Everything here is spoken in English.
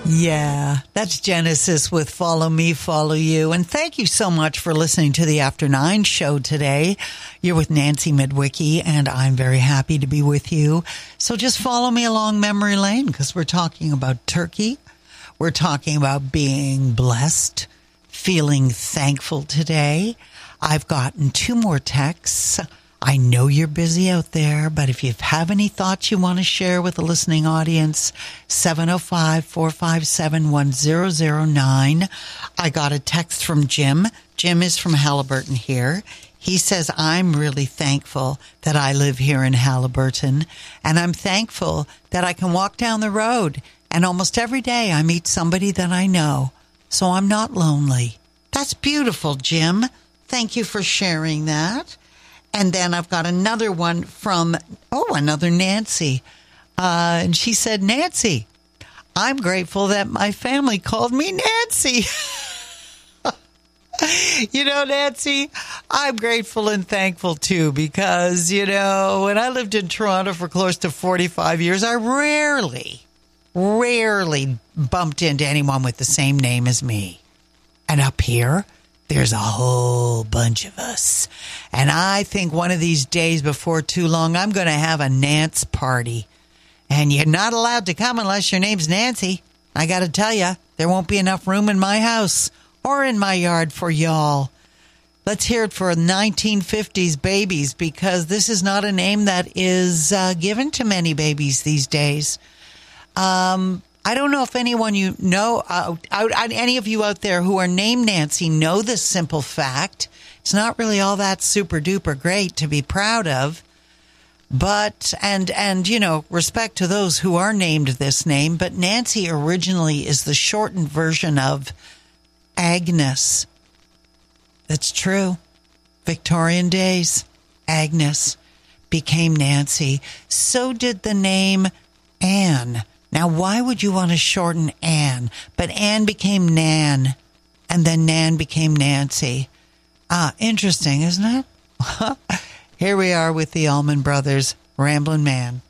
Yeah, that's Genesis with Follow Me, Follow You. And thank you so much for listening to the After 9 show today. You're with Nancy Midwicki, and I'm very happy to be with you. So just follow me along memory lane, because we're talking about turkey. We're talking about being blessed, feeling thankful today. I've gotten 2 more texts. I know you're busy out there, but if you have any thoughts you want to share with the listening audience, 705-457-1009. I got a text from Jim. Jim is from Halliburton here. He says, I'm really thankful that I live here in Halliburton, and I'm thankful that I can walk down the road, and almost every day I meet somebody that I know, so I'm not lonely. That's beautiful, Jim. Thank you for sharing that. And then I've got another one from, another Nancy. And she said, Nancy, I'm grateful that my family called me Nancy. You know, Nancy, I'm grateful and thankful too, because, you know, when I lived in Toronto for close to 45 years, I rarely bumped into anyone with the same name as me. And up here, there's a whole bunch of us. And I think one of these days before too long, I'm going to have a Nance party. And you're not allowed to come unless your name's Nancy. I got to tell you, there won't be enough room in my house or in my yard for y'all. Let's hear it for 1950s babies, because this is not a name that is given to many babies these days. I don't know if anyone you know, any of you out there who are named Nancy know this simple fact. It's not really all that super duper great to be proud of, but, and you know, respect to those who are named this name, but Nancy originally is the shortened version of Agnes. That's true. Victorian days, Agnes became Nancy. So did the name Anne. Now, why would you want to shorten Anne? But Anne became Nan, and then Nan became Nancy. Interesting, isn't it? Here we are with the Allman Brothers, Ramblin' Man.